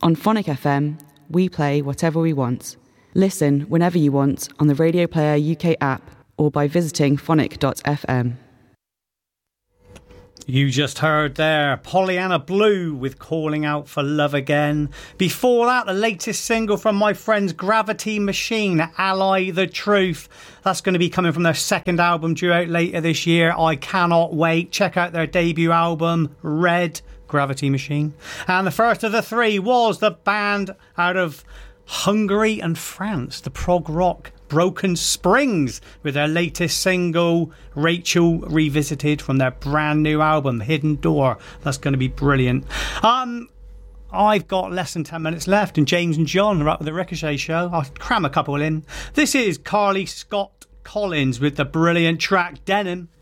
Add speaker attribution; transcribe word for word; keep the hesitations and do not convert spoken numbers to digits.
Speaker 1: On Phonic F M, we play whatever we want. Listen whenever you want on the Radio Player U K app or by visiting phonic dot f m.
Speaker 2: You just heard there Pollyanna Blue with Calling Out for Love Again. Before that, the latest single from my friends Gravity Machine, Ally the Truth. That's going to be coming from their second album due out later this year. I cannot wait. Check out their debut album, Red, Gravity Machine. And the first of the three was the band out of Hungary and France, the prog rock Broken Springs, with their latest single Rachel Revisited from their brand new album Hidden Door. That's going to be brilliant. um I've got less than ten minutes left, and James and John are up with the Ricochet Show. I'll cram a couple in. This is Carly Scott Collins with the brilliant track Denim.